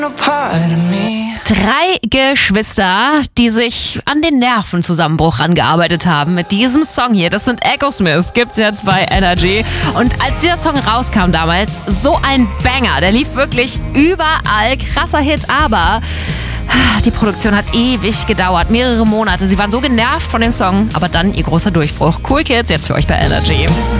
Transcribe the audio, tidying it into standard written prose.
Drei Geschwister, die sich an den Nervenzusammenbruch rangearbeitet haben mit diesem Song hier. Das sind Echosmith, gibt's jetzt bei Energy. Und als dieser Song rauskam damals, so ein Banger. Der lief wirklich überall. Krasser Hit, aber die Produktion hat ewig gedauert, mehrere Monate. Sie waren so genervt von dem Song, aber dann ihr großer Durchbruch. Cool Kids, jetzt für euch bei Energy.